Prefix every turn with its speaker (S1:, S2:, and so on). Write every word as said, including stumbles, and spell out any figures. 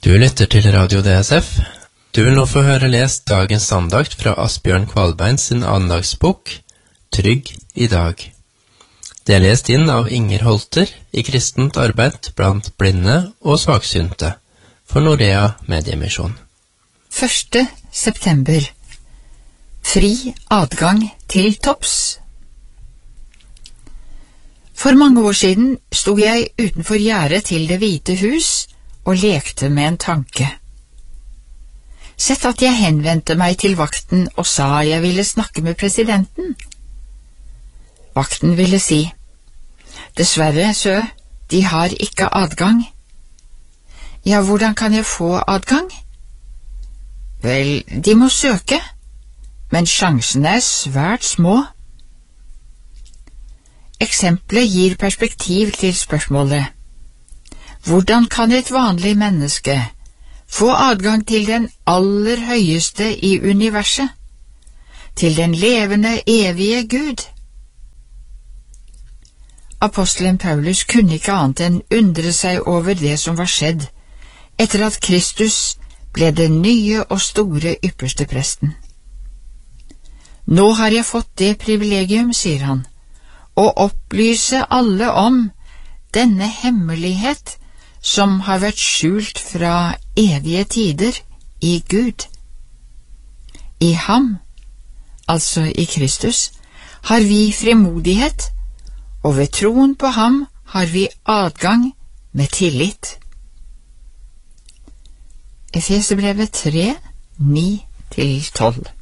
S1: Du lytter til Radio D S F. Du vil nå få høre lest dagens andakt fra Asbjørn Kvalbein sin andagsbok, Trygg i dag. Det er lest inn av Inger Holter i kristent arbeid blant blinde og svaksynte for Norea Mediemisjon.
S2: første september. Fri adgang til topps. For mange år siden sto jeg utenfor gjerdet til Det hvite hus og lekte med en tanke. Sett at jeg henvendte meg til vakten og sa jeg ville snakke med presidenten. Vakten ville si, dessverre, sø, de har ikke adgang. Ja, hvordan kan jeg få adgang? Vel, de må søke, men sjansene er svært små. Eksempelet gir perspektiv til spørsmålet. Hvordan kan et vanlig menneske få adgang til den aller høyeste i universet, til den levende, evige Gud? Apostelen Paulus kunne ikke annet enn undre seg over det som var skjedd, etter at Kristus ble den nye og store ypperste presten. Nå har jeg fått det privilegium, sier han, å opplyse alle om denne hemmelighet som har vært skjult fra evige tider i Gud. I ham, altså i Kristus, har vi frimodighet, og ved troen på ham har vi adgang med tillit. Efeserbrevet tre, ni til tolv.